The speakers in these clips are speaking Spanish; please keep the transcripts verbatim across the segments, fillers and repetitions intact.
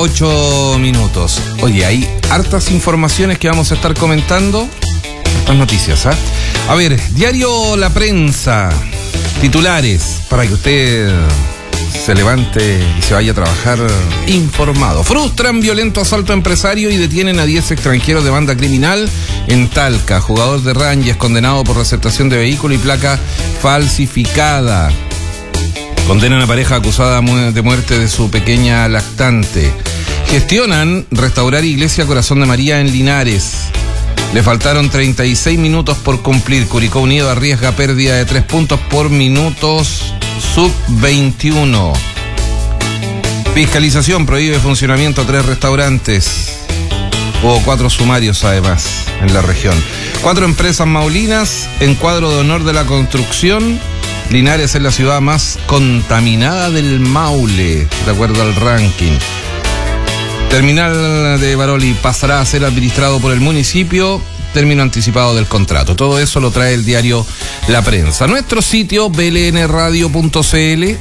ocho minutos. Oye, hay hartas informaciones que vamos a estar comentando. Estas noticias, ¿ah? ¿eh? A ver, diario La Prensa. Titulares, para que usted se levante y se vaya a trabajar informado. Frustran violento asalto a empresario y detienen a diez extranjeros de banda criminal en Talca. Jugador de Rangers condenado por receptación de vehículo y placa falsificada. Condenan a pareja acusada de muerte de su pequeña lactante. Gestionan restaurar Iglesia Corazón de María en Linares. Le faltaron treinta y seis minutos por cumplir. Curicó Unido arriesga pérdida de tres puntos por minutos sub veintiuno. Fiscalización prohíbe funcionamiento a tres restaurantes. Hubo cuatro sumarios además en la región. Cuatro empresas maulinas en cuadro de honor de la construcción. Linares es la ciudad más contaminada del Maule, de acuerdo al ranking. Terminal de Baroli pasará a ser administrado por el municipio. Término anticipado del contrato. Todo eso lo trae el diario La Prensa. Nuestro sitio b l n radio punto c l.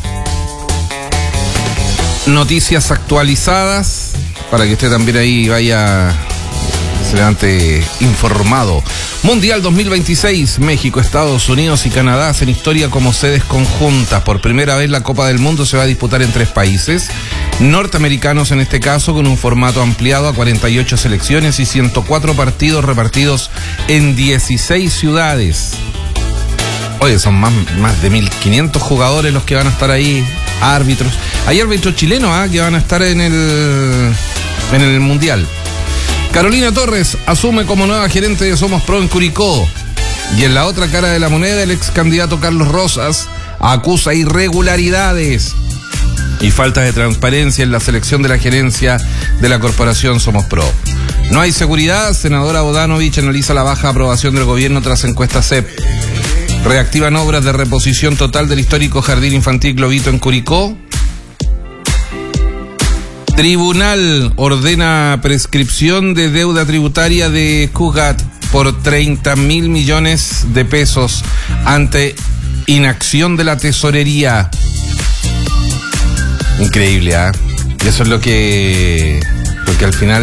Noticias actualizadas para que usted también ahí vaya, se levante informado. Mundial dos mil veintiséis, México, Estados Unidos y Canadá hacen historia como sedes conjuntas. Por primera vez la Copa del Mundo se va a disputar en tres países norteamericanos, en este caso con un formato ampliado a cuarenta y ocho selecciones y ciento cuatro partidos repartidos en dieciséis ciudades. Oye, son más, más de mil quinientos jugadores los que van a estar ahí, árbitros. Hay árbitros chilenos ¿eh? que van a estar en el, en el Mundial. Carolina Torres asume como nueva gerente de Somos Pro en Curicó. Y en la otra cara de la moneda, el ex candidato Carlos Rosas acusa irregularidades y falta de transparencia en la selección de la gerencia de la corporación Somos Pro. No hay seguridad. Senadora Bodanovich analiza la baja aprobación del gobierno tras encuesta C E P. Reactivan obras de reposición total del histórico Jardín Infantil Globito en Curicó. Tribunal ordena prescripción de deuda tributaria de Cugat por treinta mil millones de pesos ante inacción de la tesorería. Increíble, ¿ah? ¿eh? Eso es lo que, lo que al final